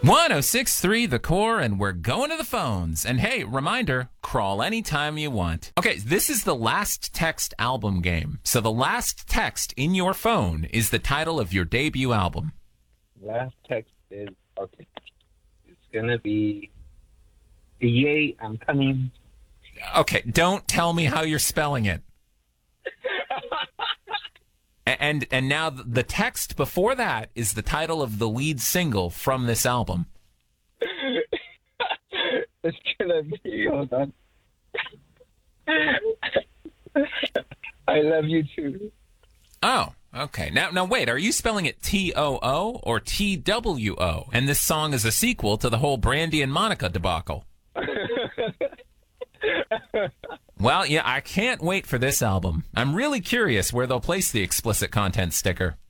1063 The Core, and we're going to the phones. And hey, reminder, crawl anytime you want. Okay, this is the last text album game. So the last text in your phone is the title of your debut album. Last text is, okay. It's going to be, Yay, I'm coming. Okay, don't tell me how you're spelling it. And now the text before that is the title of the lead single from this album. It's gonna be, hold on. I love you too. Oh, okay. Now wait, are you spelling it T-O-O or T-W-O? And this song is a sequel to the whole Brandy and Monica debacle. Well, yeah, I can't wait for this album. I'm really curious where they'll place the explicit content sticker.